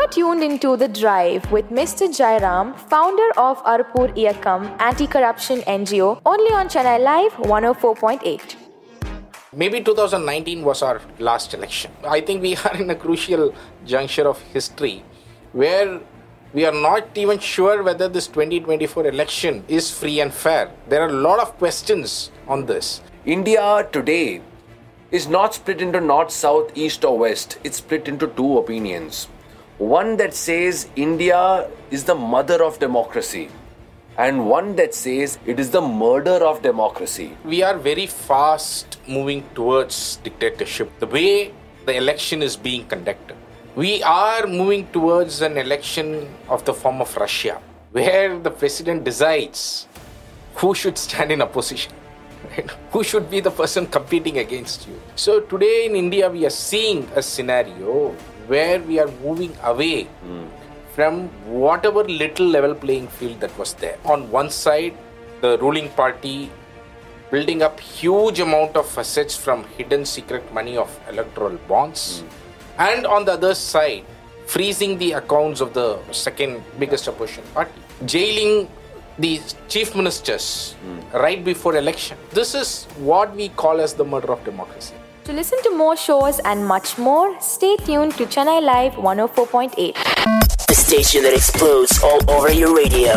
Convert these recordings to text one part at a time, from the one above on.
tuned into The Drive with Mr. Jairam, founder of Arupur Iyakam Anti-Corruption NGO, only on Chennai Live 104.8. Maybe 2019 was our last election. I think we are in a crucial juncture of history where we are not even sure whether this 2024 election is free and fair. There are a lot of questions on this. India today is not split into north, south, east or west. It's split into two opinions. One that says India is the mother of democracy, and one that says it is the murder of democracy. We are very fast moving towards dictatorship. The way the election is being conducted, we are moving towards an election of the form of Russia, where the president decides who should stand in opposition. Who should be the person competing against you? So today in India, we are seeing a scenario where we are moving away from whatever little level playing field that was there. On one side, the ruling party building up huge amount of assets from hidden secret money of electoral bonds. And on the other side, freezing the accounts of the second biggest opposition party. Jailing the chief ministers right before election. This is what we call as the murder of democracy. To listen to more shows and much more, stay tuned to Chennai Live 104.8. The station that explodes all over your radio.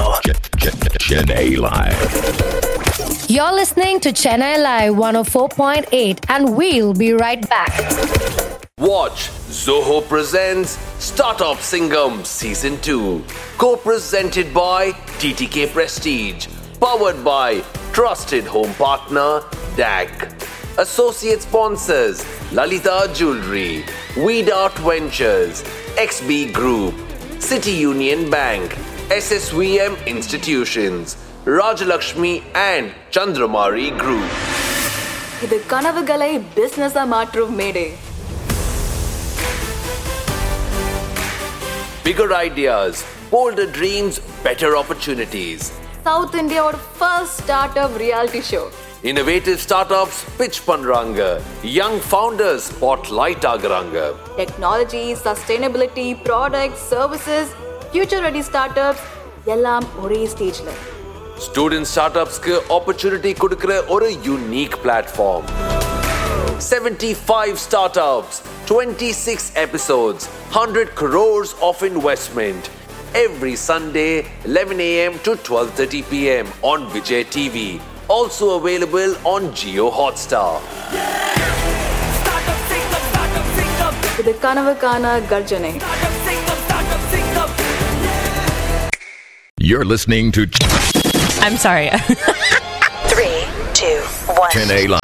Chennai Live. You're listening to Chennai Live 104.8 and we'll be right back. Watch Zoho presents Startup Singham Season 2. Co-presented by TTK Prestige. Powered by Trusted Home Partner DAC. Associate sponsors Lalita Jewelry, Weed Art Ventures, XB Group, City Union Bank, SSVM Institutions, Rajalakshmi and Chandramari Group. இது கனவுகளை பிசினஸா மாற்றும் மேடை. Bigger ideas, bolder dreams, better opportunities. South India's first startup reality show. Innovative startups pitch பண்றாங்க. Young founders spotlight ஆகுறாங்க. Technology, sustainability, products, services, future ready startups எல்லாம் ஒரே ஸ்டேஜ்ல. Student startupsக்கு opportunity கொடுக்கிற ஒரு unique platform. 75 startups, 26 episodes, 100 crores of investment. Every Sunday, 11 a.m. to 12:30 p.m. on Vijay TV. Also available on Jio Hotstar. இது கனவுக்கான கர்ஜனை. You're listening to I'm sorry. 3, 2, 1. Chennai Live.